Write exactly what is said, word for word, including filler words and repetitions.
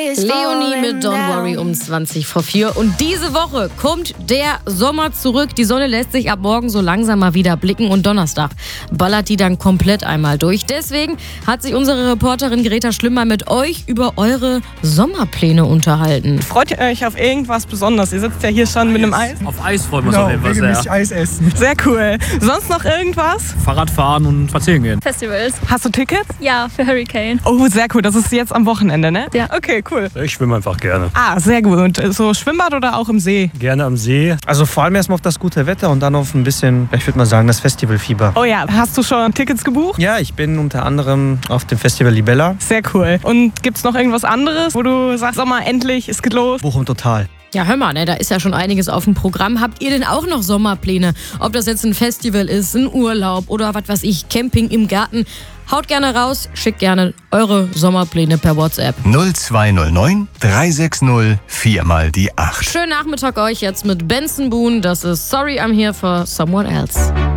Leonie mit Don't Worry um zwanzig vor vier. Und diese Woche kommt der Sommer zurück. Die Sonne lässt sich ab morgen so langsam mal wieder blicken und Donnerstag ballert die dann komplett einmal durch. Deswegen hat sich unsere Reporterin Greta Schlimmer mit euch über eure Sommerpläne unterhalten. Freut ihr euch auf irgendwas Besonderes? Ihr sitzt ja hier schon mit einem Eis. Auf Eis freuen wir uns Genau, auf jeden Fall regelmäßig sehr. Eis essen. Sehr cool. Sonst noch irgendwas? Fahrradfahren und spazieren gehen. Festivals. Hast du Tickets? Ja, für Hurricane. Oh, sehr cool. Das ist jetzt am Wochenende, ne? Ja. Okay, cool. Ich schwimme einfach gerne. Ah, sehr gut. So Schwimmbad oder auch im See? Gerne am See. Also vor allem erstmal auf das gute Wetter und dann auf ein bisschen, ich würde mal sagen, das Festivalfieber. Oh ja, hast du schon Tickets gebucht? Ja, ich bin unter anderem auf dem Festival Libella. Sehr cool. Und gibt's noch irgendwas anderes, wo du sagst, Sommer, endlich, es geht los? Bochum total. Ja, hör mal, ne, da ist ja schon einiges auf dem Programm. Habt ihr denn auch noch Sommerpläne? Ob das jetzt ein Festival ist, ein Urlaub oder was weiß ich, Camping im Garten? Haut gerne raus, schickt gerne eure Sommerpläne per WhatsApp. null zwei null neun drei sechs null vier mal die acht. Schönen Nachmittag euch jetzt mit Benson Boone. Das ist Sorry I'm Here for Someone Else.